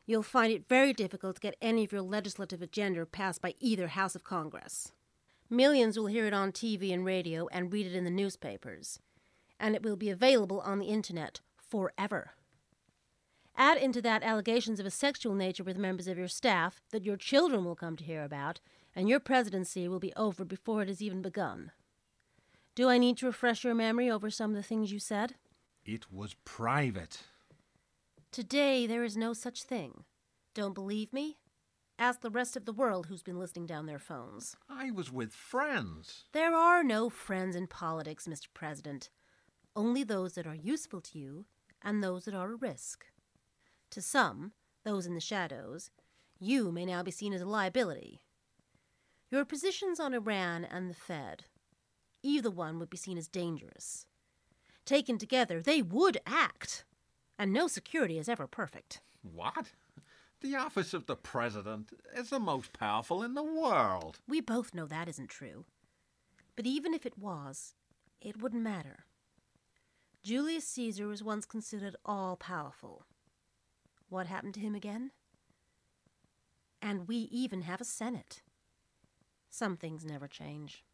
you'll find it very difficult to get any of your legislative agenda passed by either House of Congress. Millions will hear it on TV and radio and read it in the newspapers, and it will be available on the internet forever. Add into that allegations of a sexual nature with members of your staff that your children will come to hear about, and your presidency will be over before it has even begun. Do I need to refresh your memory over some of the things you said? It was private. Today there is no such thing. Don't believe me? Ask the rest of the world who's been listening down their phones. I was with friends. There are no friends in politics, Mr. President. Only those that are useful to you and those that are a risk. To some, those in the shadows, you may now be seen as a liability. Your positions on Iran and the Fed, either one would be seen as dangerous. Taken together, they would act. And no security is ever perfect. What? The office of the president is the most powerful in the world. We both know that isn't true. But even if it was, it wouldn't matter. Julius Caesar was once considered all-powerful. What happened to him again? And we even have a Senate. Some things never change.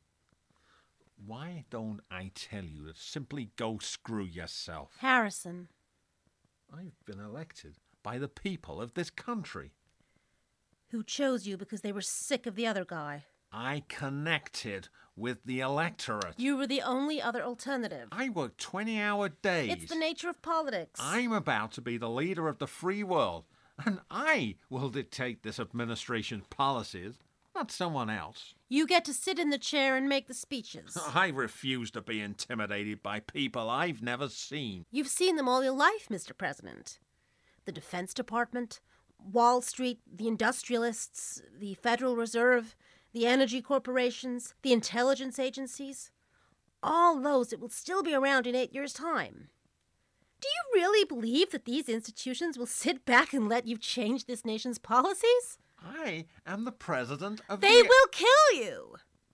Why don't I tell you to simply go screw yourself? Harrison. I've been elected by the people of this country. Who chose you because they were sick of the other guy. I connected with the electorate. You were the only other alternative. I work 20-hour days. It's the nature of politics. I'm about to be the leader of the free world, and I will dictate this administration's policies, not someone else. You get to sit in the chair and make the speeches. I refuse to be intimidated by people I've never seen. You've seen them all your life, Mr. President. The Defense Department, Wall Street, the industrialists, the Federal Reserve, the energy corporations, the intelligence agencies. All those that will still be around in 8 years' time. Do you really believe that these institutions will sit back and let you change this nation's policies? I am the president of They will kill you!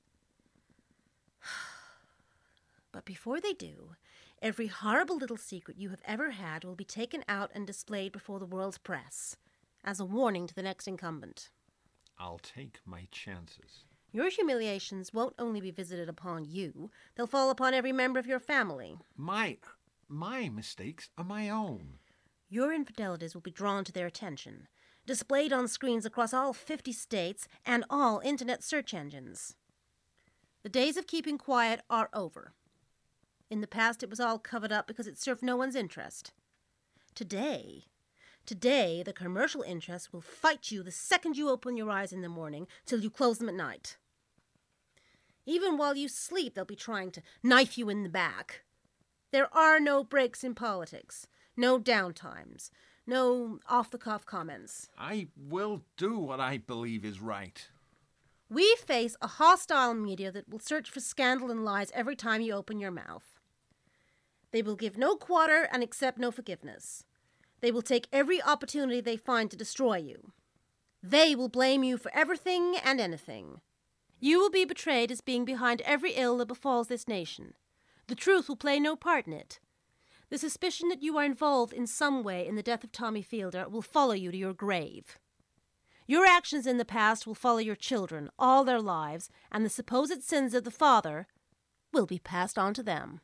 But before they do, every horrible little secret you have ever had will be taken out and displayed before the world's press, as a warning to the next incumbent. I'll take my chances. Your humiliations won't only be visited upon you, they'll fall upon every member of your family. My mistakes are my own. Your infidelities will be drawn to their attention, displayed on screens across all 50 states and all internet search engines. The days of keeping quiet are over. In the past, it was all covered up because it served no one's interest. Today, the commercial interests will fight you the second you open your eyes in the morning till you close them at night. Even while you sleep, they'll be trying to knife you in the back. There are no breaks in politics, no downtimes, no off-the-cuff comments. I will do what I believe is right. We face a hostile media that will search for scandal and lies every time you open your mouth. They will give no quarter and accept no forgiveness. They will take every opportunity they find to destroy you. They will blame you for everything and anything. You will be betrayed as being behind every ill that befalls this nation. The truth will play no part in it. The suspicion that you are involved in some way in the death of Tommy Fielder will follow you to your grave. Your actions in the past will follow your children all their lives, and the supposed sins of the father will be passed on to them.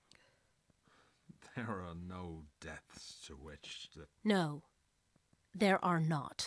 There are no deaths to which the... No, there are not.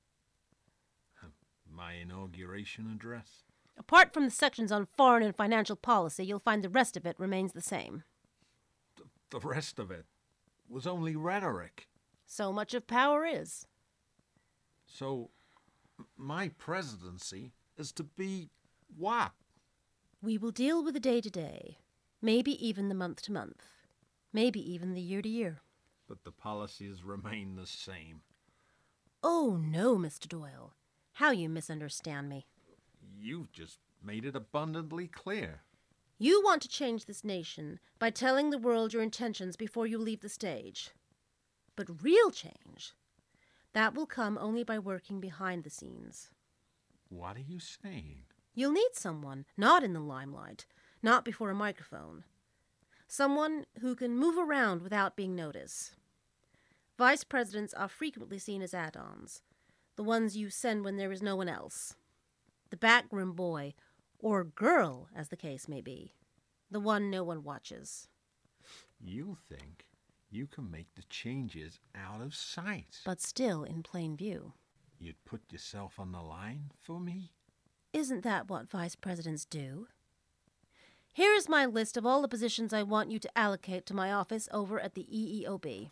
My inauguration address? Apart from the sections on foreign and financial policy, you'll find the rest of it remains the same. The rest of it was only rhetoric. So much of power is. So, my presidency is to be what? We will deal with the day-to-day, maybe even the month-to-month, maybe even the year-to-year. But the policies remain the same. Oh, no, Mr. Doyle. How you misunderstand me. You've just made it abundantly clear. You want to change this nation by telling the world your intentions before you leave the stage. But real change, that will come only by working behind the scenes. What are you saying? You'll need someone, not in the limelight, not before a microphone. Someone who can move around without being noticed. Vice presidents are frequently seen as add-ons, the ones you send when there is no one else. The backroom boy, or girl, as the case may be. The one no one watches. You think you can make the changes out of sight. But still in plain view. You'd put yourself on the line for me? Isn't that what vice presidents do? Here is my list of all the positions I want you to allocate to my office over at the EEOB.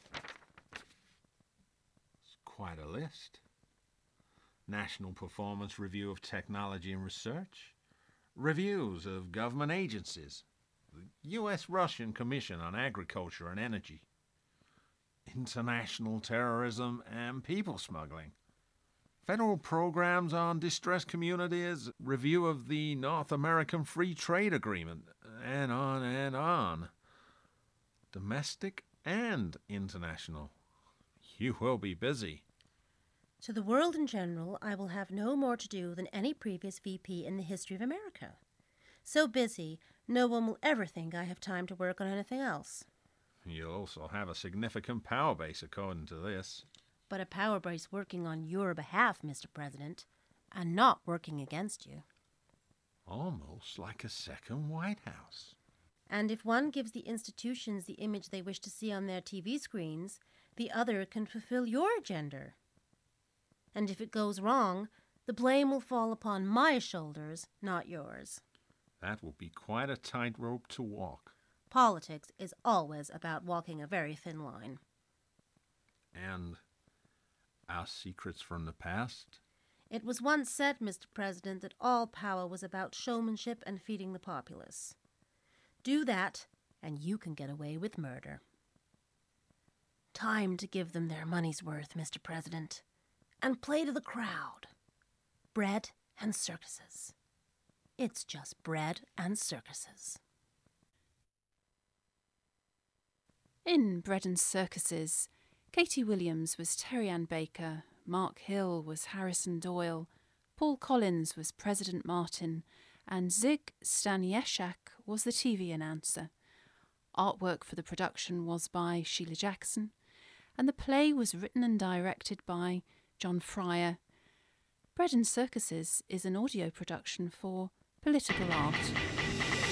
It's quite a list. National Performance Review of Technology and Research. Reviews of government agencies. The U.S.-Russian Commission on Agriculture and Energy. International terrorism and people smuggling. Federal programs on distressed communities, review of the North American Free Trade Agreement, and on and on. Domestic and international. You will be busy. To the world in general, I will have no more to do than any previous VP in the history of America. So busy, no one will ever think I have time to work on anything else. You'll also have a significant power base according to this. But a power base working on your behalf, Mr. President, and not working against you. Almost like a second White House. And if one gives the institutions the image they wish to see on their TV screens, the other can fulfill your agenda. And if it goes wrong, the blame will fall upon my shoulders, not yours. That will be quite a tightrope to walk. Politics is always about walking a very thin line. And our secrets from the past? It was once said, Mr. President, that all power was about showmanship and feeding the populace. Do that, and you can get away with murder. Time to give them their money's worth, Mr. President, and play to the crowd. Bread and circuses. It's just bread and circuses. In Bread and Circuses, Katie Williams was Terry Ann Baker, Mark Hill was Harrison Doyle, Paul Collins was President Martin, and Zig Stanieszak was the TV announcer. Artwork for the production was by Sheila Jackson, and the play was written and directed by John Fryer. Bread and Circuses is an audio production for Political Art.